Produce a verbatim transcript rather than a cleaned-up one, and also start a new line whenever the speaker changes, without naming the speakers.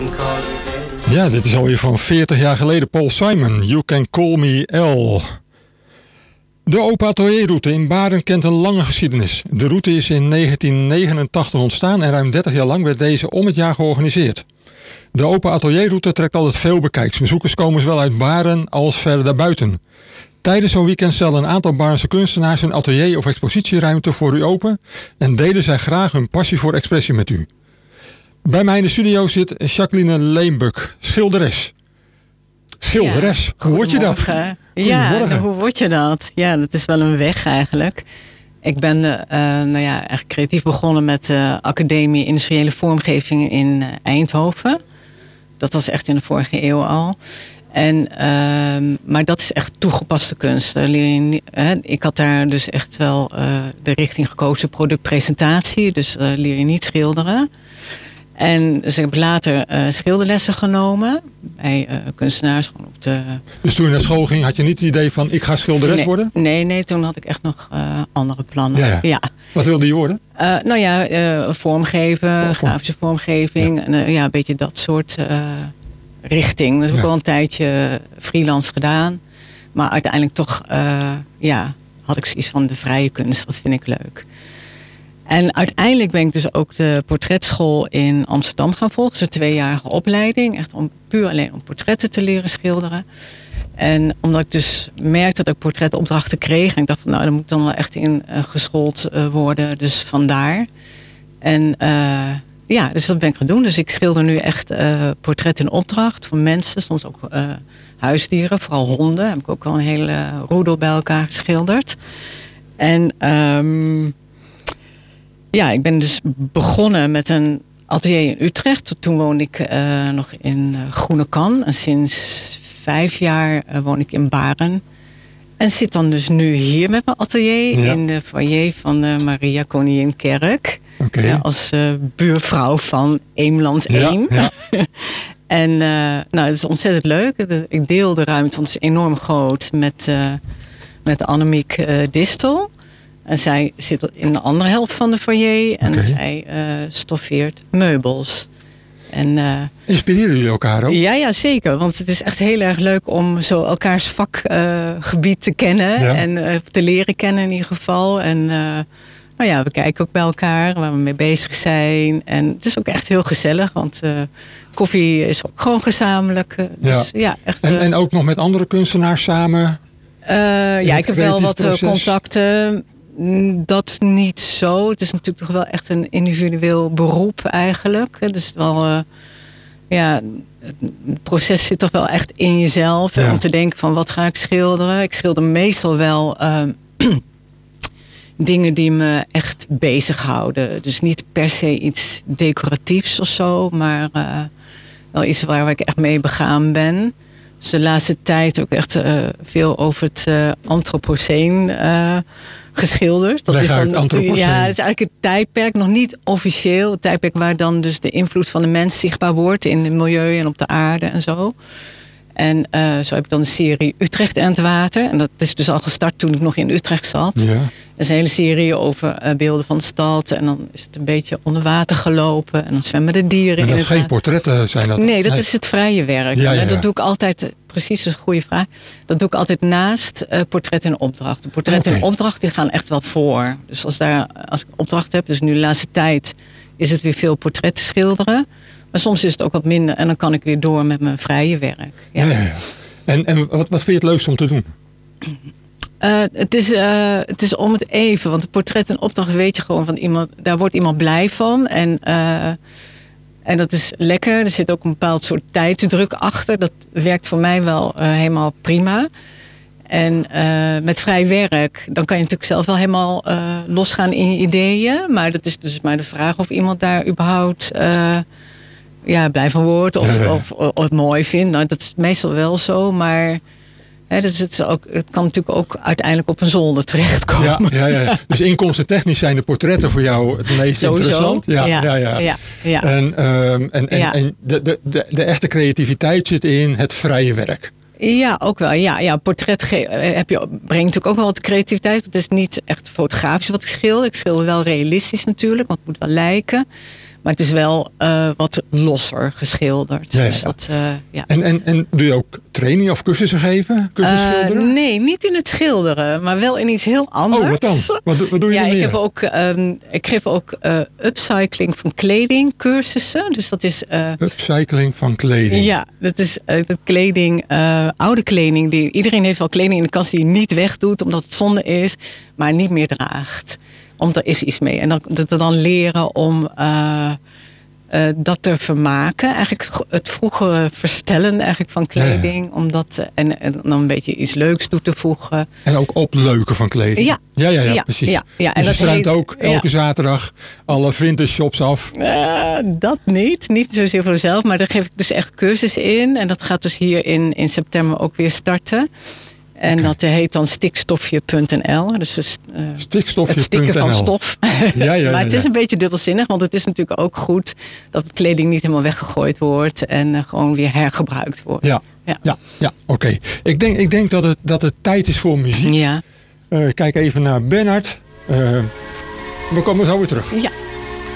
Ja, dit is alweer van veertig jaar geleden. Paul Simon, You Can Call Me L. De Open Atelierroute in Baren kent een lange geschiedenis. De route is in negentien negenentachtig ontstaan en ruim dertig jaar lang werd deze om het jaar georganiseerd. De Open Atelierroute trekt altijd veel bekijks. Bezoekers komen zowel uit Baren als verder daarbuiten. Tijdens zo'n weekend stellen een aantal Barense kunstenaars hun atelier of expositieruimte voor u open en delen zij graag hun passie voor expressie met u. Bij mij in de studio zit Jacqueline Leembuk, schilderes. Schilderes,
Ja,
hoe word je dat?
Ja, hoe word je dat? Ja, dat is wel een weg eigenlijk. Ik ben uh, nou ja, eigenlijk creatief begonnen met de uh, Academie Industriële Vormgeving in uh, Eindhoven. Dat was echt in de vorige eeuw al. En, uh, maar dat is echt toegepaste kunst. Uh, ik had daar dus echt wel uh, de richting gekozen, productpresentatie. Dus uh, leer je niet schilderen. En dus ik heb later uh, schilderlessen genomen bij uh, kunstenaars. Gewoon op de...
Dus toen je naar school ging, had je niet het idee van ik ga schilderes
nee,
worden?
Nee, nee, toen had ik echt nog uh, andere plannen.
Ja, ja.
Ja.
Wat wilde je worden?
Uh, nou ja, uh, vormgeven, oh, vorm. grafische vormgeving. Ja. En, uh, ja, een beetje dat soort uh, richting. Dat heb ik ja. al een tijdje freelance gedaan. Maar uiteindelijk toch uh, ja, had ik zoiets van de vrije kunst. Dat vind ik leuk. En uiteindelijk ben ik dus ook de portretschool in Amsterdam gaan volgen. Dat is een tweejarige opleiding. Echt om puur alleen om portretten te leren schilderen. En omdat ik dus merkte dat ik portretopdrachten kreeg. En ik dacht van nou, daar moet ik dan wel echt in uh, geschoold uh, worden. Dus vandaar. En uh, ja, dus dat ben ik gaan doen. Dus ik schilder nu echt uh, portretten in opdracht van mensen. Soms ook uh, huisdieren, vooral honden. Heb ik ook wel een hele roedel bij elkaar geschilderd. En... Um, Ja, ik ben dus begonnen met een atelier in Utrecht. Toen woonde ik uh, nog in uh, Groenekan. En sinds vijf jaar uh, woon ik in Baren. En zit dan dus nu hier met mijn atelier ja. in de foyer van de Maria Koninginkerk.
Okay.
Ja, als uh, buurvrouw van Eemland één. Ja, ja. En uh, nou, het is ontzettend leuk. Ik deel de ruimte, want het is enorm groot, met, uh, met Annemiek uh, Distel. En zij zit in de andere helft van de foyer. En okay. zij uh, stoffeert meubels. En, uh,
inspireren jullie elkaar ook?
Ja, ja, zeker. Want het is echt heel erg leuk om zo elkaars vakgebied uh, te kennen. Ja. En uh, te leren kennen in ieder geval. En uh, nou ja, we kijken ook bij elkaar waar we mee bezig zijn. En het is ook echt heel gezellig. Want uh, koffie is ook gewoon gezamenlijk. Uh, dus, ja. Ja, echt, uh,
en, en ook nog met andere kunstenaars samen?
Uh, ja, ik heb wel wat proces. contacten. Dat niet zo. Het is natuurlijk toch wel echt een individueel beroep eigenlijk. Dus wel, uh, ja, het proces zit toch wel echt in jezelf. Ja. Om te denken van wat ga ik schilderen. Ik schilder meestal wel uh, dingen die me echt bezighouden. Dus niet per se iets decoratiefs of zo. Maar uh, wel iets waar ik echt mee begaan ben. Dus de laatste tijd ook echt uh, veel over het uh, Anthropoceen uh, geschilderd. Dat
Leg
is dan,
uit, Anthropoceen.
Ja, het is eigenlijk het tijdperk, nog niet officieel. Het tijdperk waar dan dus de invloed van de mens zichtbaar wordt in het milieu en op de aarde en zo. En uh, zo heb ik dan de serie Utrecht en het water. En dat is dus al gestart toen ik nog in Utrecht zat.
Ja.
Dat is een hele serie over uh, beelden van de stad. En dan is het een beetje onder water gelopen. En dan zwemmen de dieren in het water.
En dat is geen portretten zijn dat?
Nee, dat
nee.
is het vrije werk.
Ja, ja, ja.
Dat doe ik altijd, precies een goede vraag. Dat doe ik altijd naast uh, portret en opdracht. De portret en okay. opdracht die gaan echt wel voor. Dus als, daar, als ik opdracht heb, dus nu de laatste tijd is het weer veel portretten schilderen. Maar soms is het ook wat minder en dan kan ik weer door met mijn vrije werk. Ja.
Ja, ja, ja. En, en wat, wat vind je het leukste om te doen?
Uh, het, is, uh, het is om het even, want de portret en opdracht weet je gewoon van iemand, daar wordt iemand blij van. En, uh, en dat is lekker. Er zit ook een bepaald soort tijdsdruk achter. Dat werkt voor mij wel uh, helemaal prima. En uh, met vrij werk, dan kan je natuurlijk zelf wel helemaal uh, losgaan in je ideeën. Maar dat is dus maar de vraag of iemand daar überhaupt uh, ja, blij van wordt of, ja, ja. Of, of, of het mooi vindt. Nou, dat is meestal wel zo, maar hè, dus het, is ook, het kan natuurlijk ook uiteindelijk op een zolder terechtkomen.
Ja, ja, ja. Dus inkomstentechnisch zijn de portretten voor jou het meest Sowieso. interessant. Ja, ja, ja, ja.
ja, ja.
En, um, en, en, ja. en de, de, de, de echte creativiteit zit in het vrije werk.
Ja, ook wel. Ja, ja, portret ge- heb je, brengt natuurlijk ook wel wat creativiteit. Het is niet echt fotografisch wat ik schilder. Ik schilder wel realistisch natuurlijk, want het moet wel lijken. Maar het is wel uh, wat losser geschilderd.
Ja, ja, ja.
Dus dat, uh, ja.
En, en, en doe je ook training of cursussen geven? Cursussen
uh,
schilderen?
Nee, niet in het schilderen, maar wel in iets heel anders.
Oh, wat dan? Wat, wat doe je
ja,
dan
ik,
meer?
heb ook, um, ik geef ook uh, upcycling van kleding cursussen. Dus dat is... Uh,
upcycling van kleding?
Ja, dat is uh, de kleding, uh, oude kleding. Die, iedereen heeft wel kleding in de kast die je niet wegdoet omdat het zonde is, maar niet meer draagt. Omdat er is iets mee. En dan, dat dan leren om uh, uh, dat te vermaken. Eigenlijk het vroegere verstellen eigenlijk van kleding. Ja, ja. Om dat, en, en dan een beetje iets leuks toe te voegen.
En ook opleuken van kleding.
Ja,
ja, ja, ja,
ja
precies.
Ja, ja.
Dus
en
je struint ook elke
ja.
zaterdag alle vintage shops af?
Uh, dat niet. Niet zozeer voor mezelf. Maar daar geef ik dus echt cursus in. En dat gaat dus hier in, in september ook weer starten. En okay. dat heet dan stikstofje punt n l. Dus uh,
stikstofje.
Het stikken van stof.
Ja, ja,
maar het
ja,
is een beetje dubbelzinnig. Want het is natuurlijk ook goed dat de kleding niet helemaal weggegooid wordt. En uh, gewoon weer hergebruikt wordt.
Ja, ja. ja, ja oké. Okay. Ik denk, ik denk dat, het, dat het tijd is voor muziek.
Ja.
Uh, kijk even naar Bernhard. Uh, we komen zo weer terug.
Ja.